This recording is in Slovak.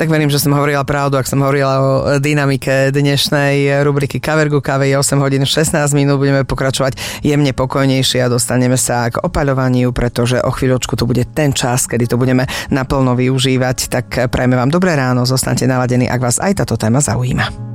Tak verím, že som hovorila pravdu, ak som hovorila o dynamike dnešnej rubriky Kavergu. Káve je 8 hodín 16 minút, budeme pokračovať jemne pokojnejšie a dostaneme sa k opaľovaniu, pretože o chvíľočku tu bude ten čas, kedy to budeme naplno využívať. Tak prajme vám dobré ráno, zostaňte naladení, ak vás aj táto téma zaujíma.